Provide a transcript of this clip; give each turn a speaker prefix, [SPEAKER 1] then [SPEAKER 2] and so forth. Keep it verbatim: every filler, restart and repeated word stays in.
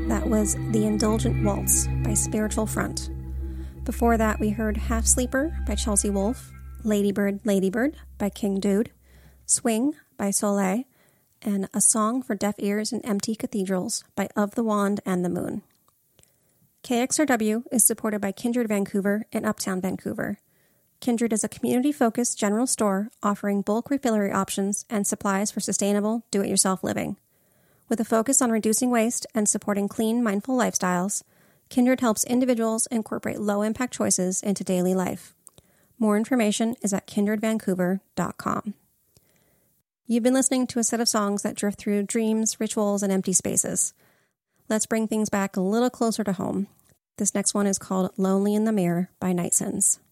[SPEAKER 1] That was The Indulgent Waltz by Spiritual Front. Before that, we heard Half Sleeper by Chelsea Wolfe, Ladybird, Ladybird by King Dude, Swing by Soleil, and A Song for Deaf Ears and Empty Cathedrals by Of the Wand and the Moon. K X R W is supported by Kindred Vancouver and Uptown Vancouver. Kindred is a community-focused general store offering bulk refillery options and supplies for sustainable, do-it-yourself living. With a focus on reducing waste and supporting clean, mindful lifestyles, Kindred helps individuals incorporate low-impact choices into daily life. More information is at kindred vancouver dot com. You've been listening to a set of songs that drift through dreams, rituals, and empty spaces. Let's bring things back a little closer to home. This next one is called Lonely in the Mirror by Night Sins.